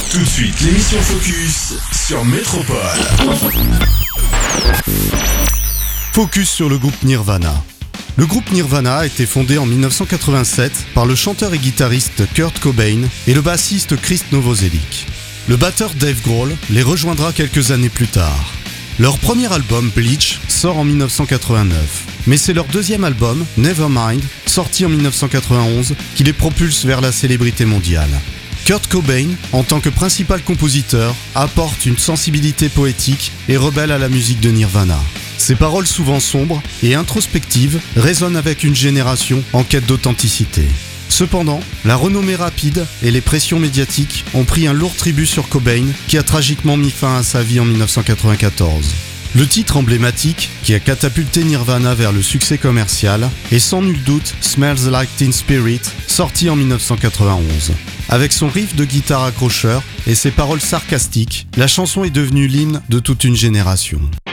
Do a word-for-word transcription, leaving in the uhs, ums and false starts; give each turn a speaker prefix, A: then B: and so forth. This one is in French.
A: Tout de suite, l'émission Focus sur Métropole.
B: Focus sur le groupe Nirvana. Le groupe Nirvana a été fondé en dix-neuf cent quatre-vingt-sept par le chanteur et guitariste Kurt Cobain et le bassiste Krist Novoselic. Le batteur Dave Grohl les rejoindra quelques années plus tard. Leur premier album, Bleach, sort en dix-neuf cent quatre-vingt-neuf. Mais c'est leur deuxième album, Nevermind, sorti en dix-neuf cent quatre-vingt-onze, qui les propulse vers la célébrité mondiale. Kurt Cobain, en tant que principal compositeur, apporte une sensibilité poétique et rebelle à la musique de Nirvana. Ses paroles souvent sombres et introspectives résonnent avec une génération en quête d'authenticité. Cependant, la renommée rapide et les pressions médiatiques ont pris un lourd tribut sur Cobain qui a tragiquement mis fin à sa vie en dix-neuf cent quatre-vingt-quatorze. Le titre emblématique qui a catapulté Nirvana vers le succès commercial est sans nul doute Smells Like Teen Spirit, sorti en dix-neuf cent quatre-vingt-onze. Avec son riff de guitare accrocheur et ses paroles sarcastiques, la chanson est devenue l'hymne de toute une génération.